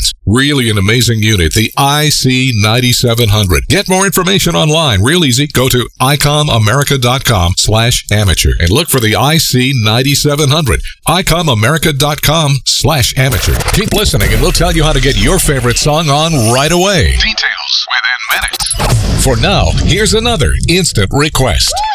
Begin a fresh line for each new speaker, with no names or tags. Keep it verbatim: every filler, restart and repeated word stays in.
bands. Really an amazing unit, the I C ninety-seven hundred. Get more information online, real easy. Go to icomamerica.com slash amateur and look for the I C ninety-seven hundred. icomamerica.com slash amateur. Keep listening and we'll tell you how to get your favorite song on right away. Details within minutes. For now, here's another instant request.